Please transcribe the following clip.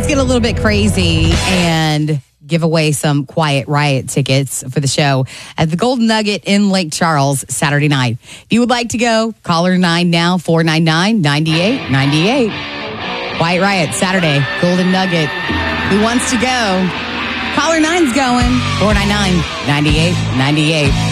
let's get a little bit crazy and give away some Quiet Riot tickets for the show at the Golden Nugget in Lake Charles Saturday night. If you would like to go, caller 9 now, 499-9898. Quiet Riot, Saturday, Golden Nugget. Who wants to go? Caller 9's going, 499-9898.